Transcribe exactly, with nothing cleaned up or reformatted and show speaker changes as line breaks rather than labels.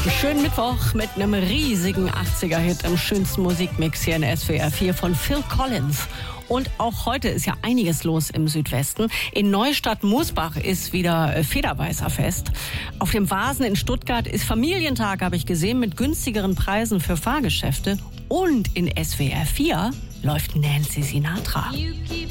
Schönen Mittwoch mit einem riesigen achtziger-Hit im schönsten Musikmix hier in S W R vier von Phil Collins. Und auch heute ist ja einiges los im Südwesten. In Neustadt-Musbach ist wieder Federweißerfest. Auf dem Vasen in Stuttgart ist Familientag, habe ich gesehen, mit günstigeren Preisen für Fahrgeschäfte. Und in S W R vier läuft Nancy Sinatra.